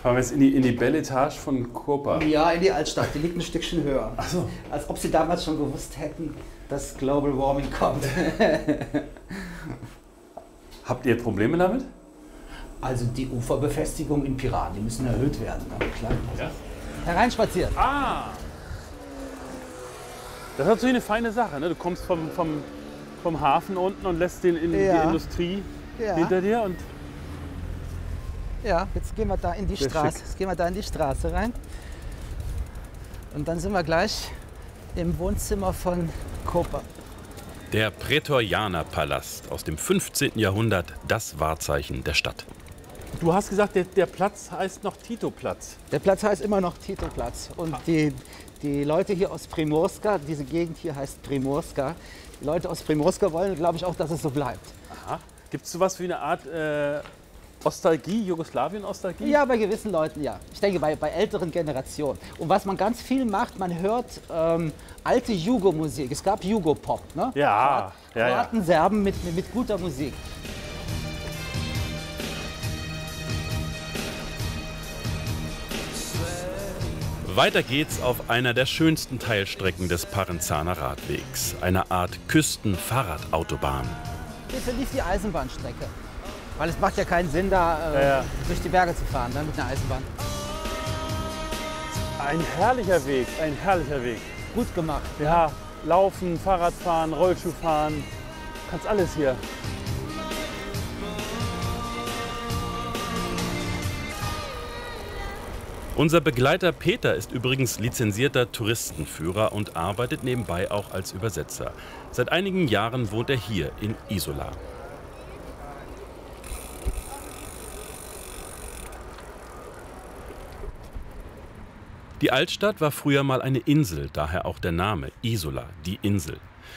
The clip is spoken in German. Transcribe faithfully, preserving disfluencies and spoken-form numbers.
Fahren wir jetzt in die, in die Belle Etage von Koper. Ja, in die Altstadt. Die liegt ein Stückchen höher. Ach so. Als ob sie damals schon gewusst hätten, dass Global Warming kommt. Habt ihr Probleme damit? Also die Uferbefestigungen in Piran, die müssen erhöht werden. Ne? Klar. Ja. Hereinspaziert. Ah! Das ist natürlich eine feine Sache. Ne? Du kommst vom, vom, vom Hafen unten und lässt den in Ja. die Industrie Ja. hinter dir. Und Ja, jetzt gehen wir da in die Sehr Straße. schick. Jetzt gehen wir da in die Straße rein. Und dann sind wir gleich im Wohnzimmer von Koper. Der Prätorianerpalast aus dem fünfzehnten Jahrhundert, das Wahrzeichen der Stadt. du hast gesagt, der, der Platz heißt noch Tito-Platz. Der Platz heißt immer noch Tito-Platz. Und die, die Leute hier aus Primorska, diese Gegend hier heißt Primorska, die Leute aus Primorska wollen, glaube ich, auch, dass es so bleibt. Aha. Gibt es sowas wie eine Art äh, Ostalgie, Jugoslawien-Ostalgie? Ja, bei gewissen Leuten ja. Ich denke, bei, bei älteren Generationen. Und was man ganz viel macht, man hört ähm, alte Jugo-Musik. Es gab Jugo-Pop, ne? Ja, ja, ja. Kroaten, Serben mit, mit, mit guter Musik. Weiter geht's auf einer der schönsten Teilstrecken des Parenzaner Radwegs, einer Art Küsten-Fahrradautobahn. Hier verlief die Eisenbahnstrecke. Weil es macht ja keinen Sinn, da äh, Ja, ja. durch die Berge zu fahren, ne, mit einer Eisenbahn. Ein herrlicher Weg, ein herrlicher Weg. Gut gemacht. Ja, laufen, Fahrradfahren, Rollschuhfahren, kannst alles hier. Unser Begleiter Peter ist übrigens lizenzierter Touristenführer und arbeitet nebenbei auch als Übersetzer. Seit einigen Jahren wohnt er hier in Isola. Die Altstadt war früher mal eine Insel, daher auch der Name Isola, die Insel.